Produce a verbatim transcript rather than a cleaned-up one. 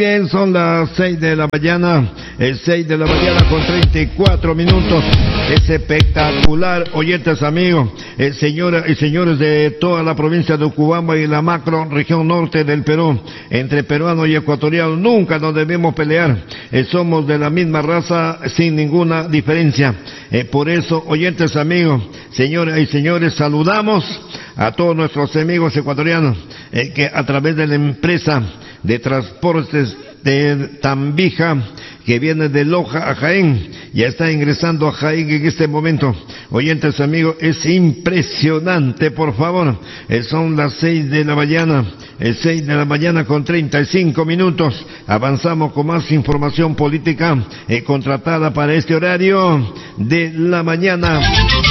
Bien, son las seis de la mañana, el seis de la mañana con treinta y cuatro minutos. Es espectacular, oyentes amigos, eh, señoras y señores de toda la provincia de Ucubamba y la macro región norte del Perú. Entre peruanos y ecuatorianos nunca nos debemos pelear, eh, somos de la misma raza sin ninguna diferencia. Eh, por eso, oyentes amigos, señoras y señores, saludamos a todos nuestros amigos ecuatorianos eh, que a través de la empresa de transportes de Tambija, que viene de Loja a Jaén, ya está ingresando a Jaén en este momento. Oyentes amigos, es impresionante, por favor, eh, son las seis de la mañana, el seis de la mañana con treinta y cinco minutos, avanzamos con más información política eh, contratada para este horario de la mañana.